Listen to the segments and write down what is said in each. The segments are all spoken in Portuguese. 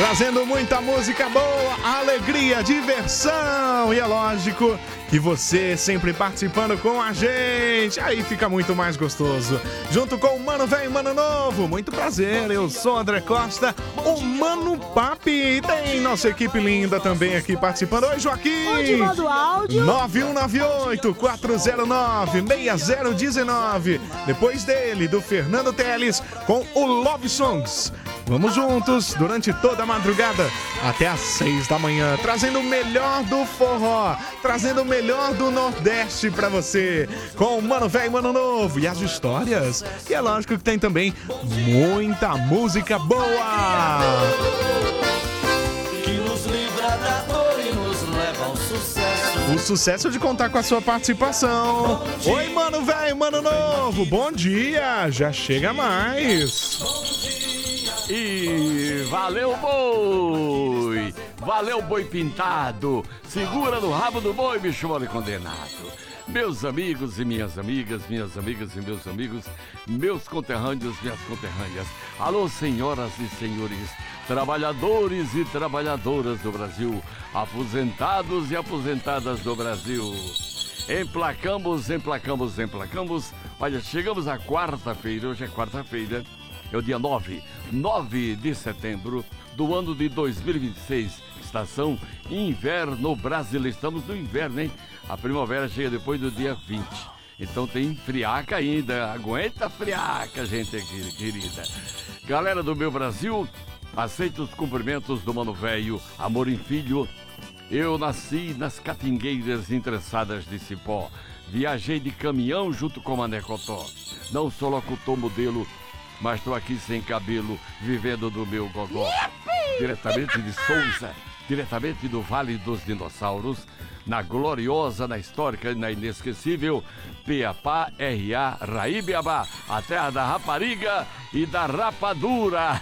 trazendo muita música boa, alegria, diversão. E é lógico que você sempre participando com a gente, aí fica muito mais gostoso. Junto com o Mano Velho e Mano Novo, muito prazer, eu sou André Costa, o Mano Papi. E tem nossa equipe linda também aqui participando. Oi, Joaquim! Onde manda o áudio? 9198-4019. Depois dele, do Fernando Teles, com o Love Songs. Vamos juntos durante toda a madrugada até às 6 da manhã, trazendo o melhor do forró, trazendo o melhor do Nordeste pra você, com o Mano Velho e Mano Novo e as histórias. E é lógico que tem também muita música boa. Que nos livra da dor e nos leva ao sucesso. O sucesso de contar com a sua participação. Oi, Mano Velho, Mano Novo, bom dia, já chega mais. E valeu, boi! Valeu, boi pintado! Segura no rabo do boi, bicho mole condenado! Meus amigos e minhas amigas, minhas amigas e meus amigos, meus conterrâneos, minhas conterrâneas. Alô, senhoras e senhores, trabalhadores e trabalhadoras do Brasil, aposentados e aposentadas do Brasil. Emplacamos. Olha, chegamos à quarta-feira, hoje é quarta-feira. É o dia 9 de setembro do ano de 2026, estação inverno brasileiro. Estamos no inverno, hein? A primavera chega depois do dia 20. Então tem friaca ainda, aguenta a friaca, gente querida. Galera do meu Brasil, aceito os cumprimentos do Mano Velho, amor em filho. Eu nasci nas catingueiras interessadas de Cipó. Viajei de caminhão junto com Mané Cotó. Não sou locutor modelo, mas estou aqui sem cabelo, vivendo do meu gogó. Diretamente de Souza, diretamente do Vale dos Dinossauros, na gloriosa, na histórica e na inesquecível Piapá, R.A. Raíbiabá, a terra da rapariga e da rapadura.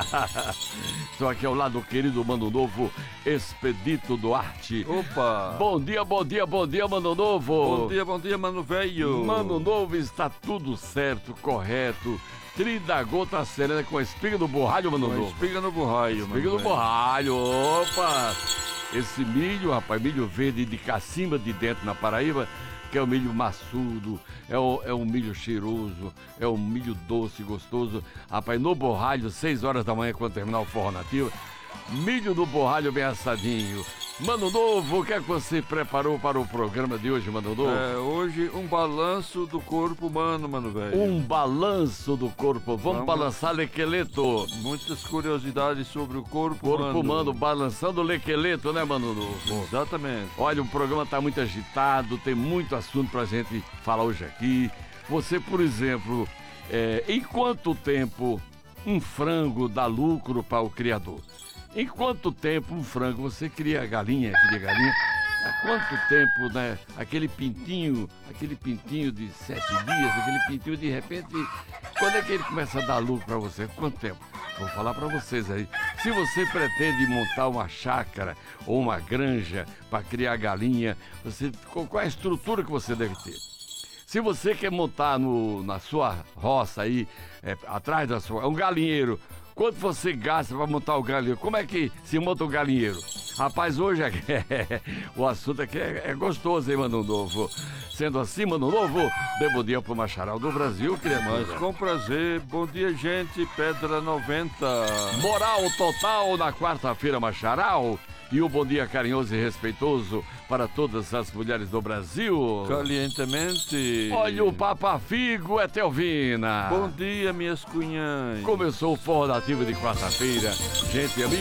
Estou aqui ao lado do querido Mano Novo, Expedito Duarte. Opa! Bom dia, Mano Novo. Bom dia, Mano Velho. Mano Novo, está tudo certo, correto. Trida gota serena com a espiga do borralho, Mano Novo. Espiga no borralho, Espiga no borralho, opa! Esse milho, rapaz, milho verde de cacimba de dentro na Paraíba, que é o milho maçudo, é um milho cheiroso, é um milho doce, gostoso. Rapaz, no borralho, 6 horas da manhã, quando terminar o forró nativo, milho no borralho bem assadinho. Mano Novo, o que é que você preparou para o programa de hoje, Mano Novo? Hoje um balanço do corpo humano, Mano Velho. Um balanço do corpo. Vamos balançar lequeleto. Muitas curiosidades sobre o corpo humano, balançando lequeleto, né, Mano Novo? Exatamente. Olha, o programa tá muito agitado, tem muito assunto pra gente falar hoje aqui. Você, por exemplo, em quanto tempo um frango dá lucro para o criador? Em quanto tempo um frango, você cria galinha? Há quanto tempo, né? Aquele pintinho de 7 dias, aquele pintinho de repente, quando é que ele começa a dar lucro para você? Quanto tempo? Vou falar para vocês aí. Se você pretende montar uma chácara ou uma granja para criar galinha, qual é a estrutura que você deve ter? Se você quer montar na sua roça aí, atrás da sua, um galinheiro, quanto você gasta para montar o galinheiro? Como é que se monta o galinheiro? Rapaz, hoje o assunto aqui é gostoso, hein, Mano Novo? Sendo assim, Mano Novo, dê bom dia pro Macharal do Brasil, criatura. Mas com prazer. Bom dia, gente. Pedra 90. Moral total na quarta-feira, Macharal. E um bom dia carinhoso e respeitoso para todas as mulheres do Brasil. Calientemente. Olha o Papa Figo, Etelvina. Bom dia, minhas cunhãs. Começou o Forró Nativo de quarta-feira. Gente amiga.